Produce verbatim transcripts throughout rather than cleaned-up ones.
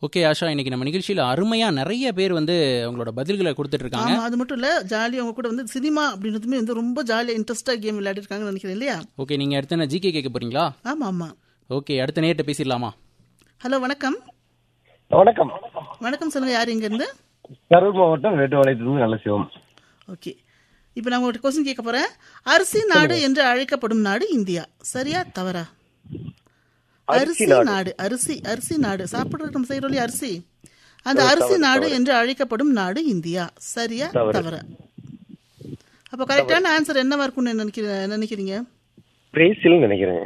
Okay Asha, இன்னைக்கு நம்ம நிகழ்ச்சியில் அருமையாக நிறைய பேர் வந்து அவங்களோட பதில்களை கொடுத்துட்டு இருக்காங்க. ஆமாம், அது மட்டும் இல்லை, ஜாலியாக அவங்க கூட வந்து சினிமா அப்படின்றதுமே வந்து ரொம்ப ஜாலியாக இன்ட்ரெஸ்டாக கேம் விளையாடிருக்காங்கன்னு நினைக்கிறேன் இல்லையா? ஓகே, நீங்கள் அடுத்து என்ன ஜிகே கேட்க போறீங்களா? ஆமாம் ஆமாம். ஓகே, அடுத்த நேரத்தை பேசிடலாமா? ஹலோ, வணக்கம். வணக்கம். வணக்கம், சொல்லுங்கள், யார் இங்கேருந்து? கரூர் மாவட்டம் வேட்டுவாளையத்திலிருந்து நல்ல சிவம். ஓகே, இப்போ நான் ஒரு கொஸ்டின் கேட்க போகிறேன். அரிசி நாடு என்று அழைக்கப்படும் நாடு இந்தியா, சரியா தவறா? அரிசி நாடு, அரிசி அரிசி நாடு சாப்பிட்றது நம்ம செய்யறோம் இல்லையா, அரிசி, அந்த அரிசி நாடு என்று அழைக்கப்படும் நாடு இந்தியா, சரியா தவறா? அப்போ கரெக்டான ஆன்சர் என்னவா இருக்கும்னு நினைக்கிறீங்க? பிரேசில் நினைக்கிறேன்.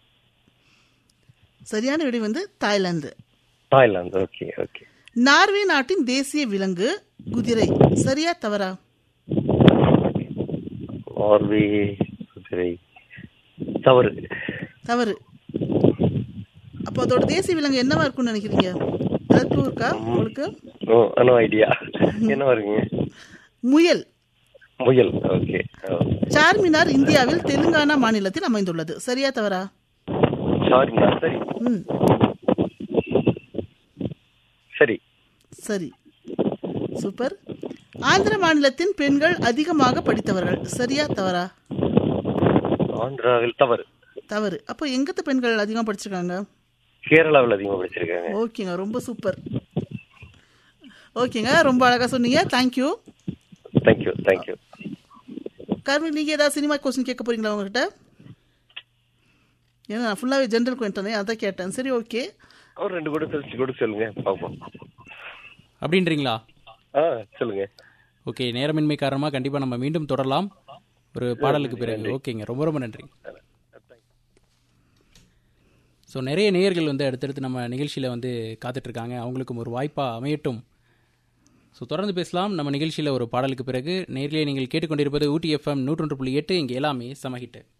சரியான விடை வந்து Thailand. Thailand. Okay okay. Norway நாட்டின் தேசிய விலங்கு குதிரை, சரியா தவறா? நார்வே குதிரை தவறு. தவறு. அப்போ அதோட தேசிய விலங்கு என்னவா இருக்கும்னு நினைக்கிறீங்க? ஏதாவது இருக்கா உங்களுக்கு? No idea. என்னவா இருக்குங்க? முயல். முயல். ஓகே. சார்மினார் இந்தியாவில் தெலுங்கானா மாநிலத்தில் அமைந்துள்ளது, சரியா தவறா? சார்மினார் சரி. ம் சரி சரி, சூப்பர். ஆந்திர மாநிலத்தின் பெண்கள் அதிகமாக படித்தவர்கள், சரியா தவறா? ஆந்திராவில் தவறு. தவறு. அப்போ எங்கத்த பெண்கள் அதிகமாக படிச்சிருக்காங்க? கேரளாவில் அதிகமாக படிச்சிருக்காங்க. ஓகேங்க, ரொம்ப சூப்பர். ஓகேங்க, ரொம்ப அழகா சொன்னீங்க. Thank you thank you thank you. கார்மிக், நீங்க ஏதாவது சினிமா கொஸ்டின் கேட்க போறீங்களா உங்ககிட்ட? ஏன்னா நான் ஃபுல்லாவே ஜென்ரல் கொண்டேன், அதான் கேட்டேன். சரி, ஓகே, ஒரு ரெண்டு கூட தெரிஞ்சு கூட சொல்லுங்க பார்ப்போம். அப்படின்றீங்களா? ஆ சொல்லுங்க. ஓகே, நேரமின்மை காரணமாக கண்டிப்பாக நம்ம மீண்டும் தொடரலாம் ஒரு பாடலுக்கு பிறகு. ஓகேங்க, ரொம்ப ரொம்ப நன்றி. ஸோ நிறைய நேயர்கள் வந்து அடுத்தடுத்து நம்ம நிகழ்ச்சியில் வந்து காத்துட்ருக்காங்க, அவங்களுக்கும் ஒரு வாய்ப்பாக அமையட்டும். ஸோ தொடர்ந்து பேசலாம் நம்ம நிகழ்ச்சியில் ஒரு பாடலுக்கு பிறகு. நேரிலே நீங்கள் கேட்டுக்கொண்டிருப்பது ஊட்டி எஃப்எம் நூற்றொன்று புள்ளி எட்டு, இங்கே எல்லாமே சமஹிட்டு.